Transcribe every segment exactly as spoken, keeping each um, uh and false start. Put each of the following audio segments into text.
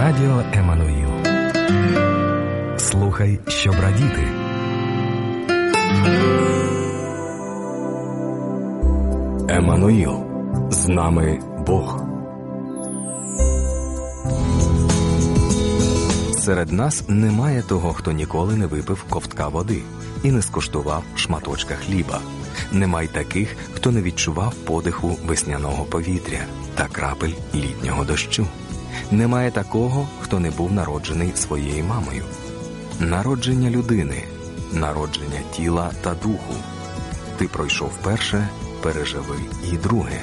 Радіо Еммануїл. Слухай, щоб радіти. Еммануїл. З нами Бог. Серед нас немає того, хто ніколи не випив ковтка води і не скуштував шматочка хліба. Немає таких, хто не відчував подиху весняного повітря та крапель літнього дощу. Немає такого, хто не був народжений своєю мамою. Народження людини, народження тіла та духу. Ти пройшов перше, переживи і друге.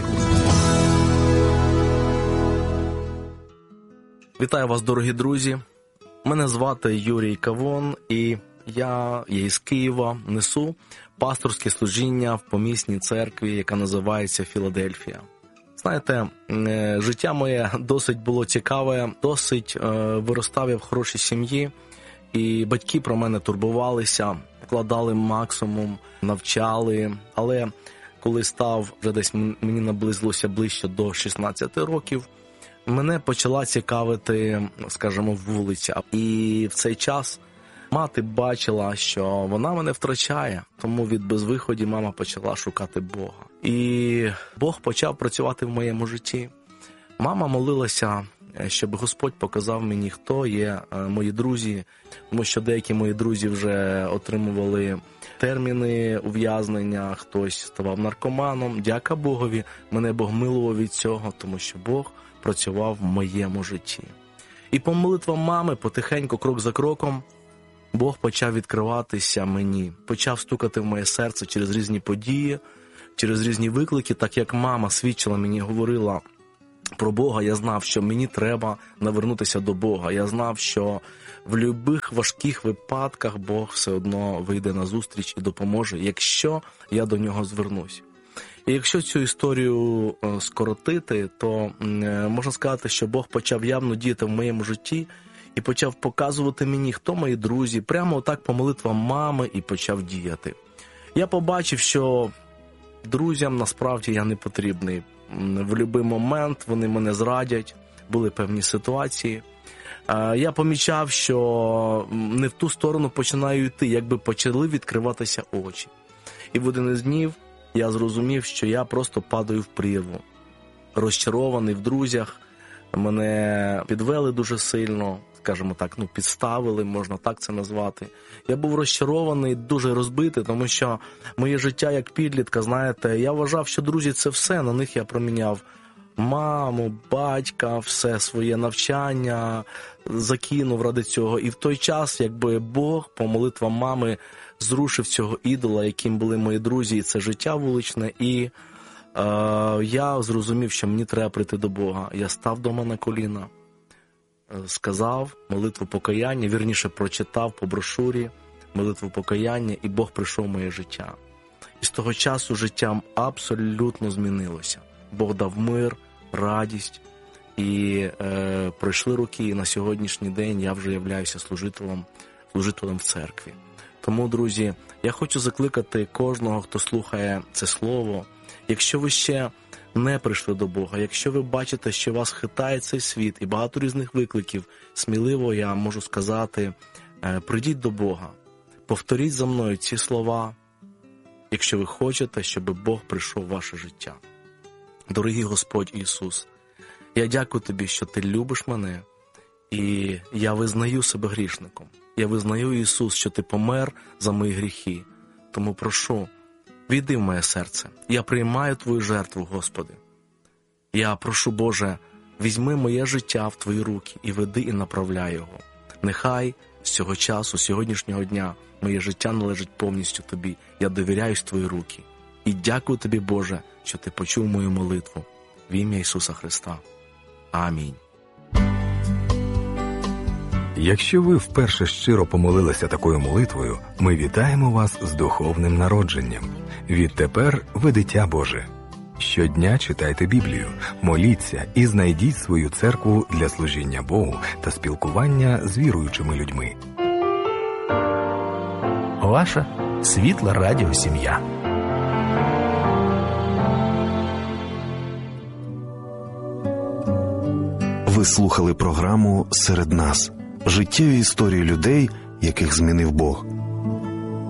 Вітаю вас, дорогі друзі. Мене звати Юрій Кавон, і я є із Києва, несу пасторське служіння в помісній церкві, яка називається Філадельфія. Знаєте, життя моє досить було цікаве, досить виростав я в хорошій сім'ї, і батьки про мене турбувалися, вкладали максимум, навчали. Але коли став, вже десь мені наблизилося ближче до шістнадцяти років, мене почала цікавити, скажімо, вулиця. І в цей час мати бачила, що вона мене втрачає, тому від безвиході мама почала шукати Бога. І Бог почав працювати в моєму житті. Мама молилася, щоб Господь показав мені, хто є мої друзі, тому що деякі мої друзі вже отримували терміни ув'язнення, хтось ставав наркоманом. Дяка Богові, мене Бог милував від цього, тому що Бог працював в моєму житті. І по молитвам мами, потихеньку, крок за кроком, Бог почав відкриватися мені, почав стукати в моє серце через різні події, через різні виклики. Так як мама свідчила мені, говорила про Бога, я знав, що мені треба навернутися до Бога. Я знав, що в будь-яких важких випадках Бог все одно вийде на зустріч і допоможе, якщо я до нього звернусь. І якщо цю історію скоротити, то можна сказати, що Бог почав явно діяти в моєму житті і почав показувати мені, хто мої друзі, прямо отак по молитвам мами, і почав діяти. Я побачив, що друзям насправді я не потрібний. В будь-який момент вони мене зрадять, були певні ситуації. Я помічав, що не в ту сторону починаю йти, якби почали відкриватися очі. І в один із днів я зрозумів, що я просто падаю в прірву. Розчарований в друзях, мене підвели дуже сильно, скажімо так, ну підставили, можна так це назвати. Я був розчарований, дуже розбитий, тому що моє життя як підлітка, знаєте, я вважав, що друзі – це все, на них я проміняв маму, батька, все своє навчання, закинув ради цього. І в той час, якби Бог по молитвам мами зрушив цього ідола, яким були мої друзі, і це життя вуличне, і е, я зрозумів, що мені треба прийти до Бога. Я став дома на коліна, сказав молитву покаяння, вірніше прочитав по брошурі молитву покаяння, і Бог прийшов в моє життя. І з того часу життя абсолютно змінилося. Бог дав мир, радість, і е, пройшли роки, і на сьогоднішній день я вже являюся служителем, служителем в церкві. Тому, друзі, я хочу закликати кожного, хто слухає це слово, якщо ви ще не прийшли до Бога, якщо ви бачите, що вас хитає цей світ і багато різних викликів, сміливо я можу сказати, прийдіть до Бога, повторіть за мною ці слова, якщо ви хочете, щоб Бог прийшов в ваше життя. Дорогий Господь Ісус, я дякую Тобі, що Ти любиш мене, і я визнаю себе грішником. Я визнаю, Ісус, що Ти помер за мої гріхи. Тому прошу, війди в моє серце. Я приймаю Твою жертву, Господи. Я прошу, Боже, візьми моє життя в Твої руки і веди і направляй його. Нехай з цього часу, сьогоднішнього дня, моє життя належить повністю Тобі. Я довіряюсь в Твої руки. І дякую Тобі, Боже, що Ти почув мою молитву. В ім'я Ісуса Христа. Амінь. Якщо ви вперше щиро помолилися такою молитвою, ми вітаємо вас з духовним народженням. Відтепер ви дитя Боже. Щодня читайте Біблію, моліться і знайдіть свою церкву для служіння Богу та спілкування з віруючими людьми. Ваша світла радіосім'я. Ви слухали програму «Серед нас» – життєві історії людей, яких змінив Бог.